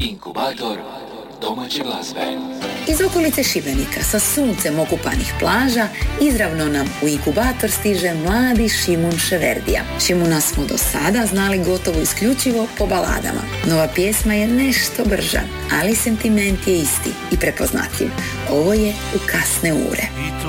Inkubator domaće glazbe. Iz okolice Šibenika sa suncem okupanih plaža izravno nam u inkubator stiže mladi Šimun Ševerdija. Šimuna smo do sada znali gotovo isključivo po baladama. Nova pjesma je nešto brža, ali sentiment je isti i prepoznatljiv. Ovo je U kasne ure. I to